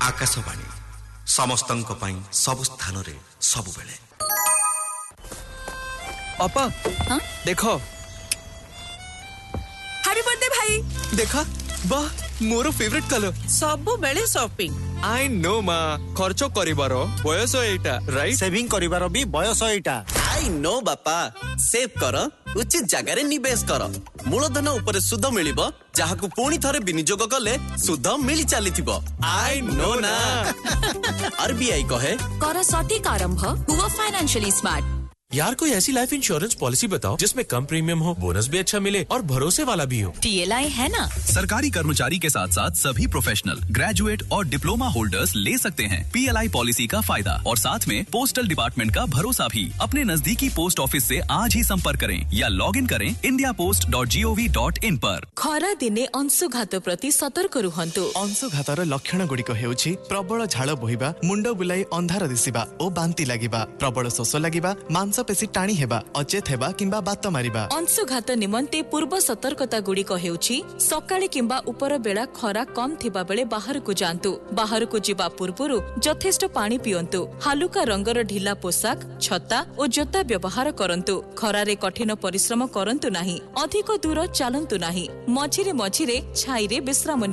आकाशवाणी समस्तंक पई सब स्थान रे सब बेले। अपा हाँ? देखो हैप्पी बर्थडे भाई। देखा वाह मोर फेवरेट कलर। सब बेले शॉपिंग। आई नो माँ खर्च करिबारो बयस एटा राइट। सेविंग करिबारो भी बयस एटा। आई नो बापा सेव कर उचित जगह निवेश कर मूलधन उपरे सुध मिलिबो जहाकु पुणी थरे विनियोग कले सुध मिली चलीथिबो। आई नो ना आरबीआई कहे कर सटीक आरंभ हुआ फाइनेंशियली स्मार्ट। यार कोई ऐसी लाइफ इंश्योरेंस पॉलिसी बताओ जिसमें कम प्रीमियम हो, बोनस भी अच्छा मिले और भरोसे वाला भी हो। TLI है ना। सरकारी कर्मचारी के साथ साथ सभी प्रोफेशनल, ग्रेजुएट और डिप्लोमा होल्डर्स ले सकते हैं PLI पॉलिसी का फायदा और साथ में पोस्टल डिपार्टमेंट का भरोसा भी। अपने नजदीकी पोस्ट ऑफिस से आज ही संपर्क करें या लॉग इन करें indiapost.gov.in पर। खरा दिने अंशुघात प्रति सतर्क रुहंतु। अंशुघातर लक्षण गुड़िक हेउछि प्रबल झाड़ बोहिबा, मुंड बुलाई अंधार दिसिबा और बांती लागिबा, प्रबल शोष लागिबा, मांसपेशी टाणी हेबा, अचेत हेबा किंबा बात मारिबा। अंशुघात निमंते पूर्व सतर्कता गुड़िक हेउछि सकाळे किंबा उपर बेला खरा कम थिबा बेले बाहर को जांतु। बाहर को जिबा पूर्वरु यथेष्ट पानी पियंतु। हालुका रंगर ढिला पोशाक, छता और जोता व्यवहार करंतु। खरारे कठिन परिश्रम करंतु नाही। अधिक दूर चलंतु नाही। मझिरे मझिरे छाईरे विश्राम